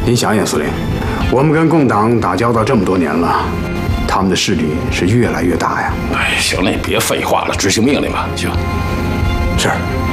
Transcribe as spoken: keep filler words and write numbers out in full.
您想想，司令，我们跟共党打交道这么多年了，他们的势力是越来越大呀。 哎，行了，你别废话了，执行命令吧。行。 是。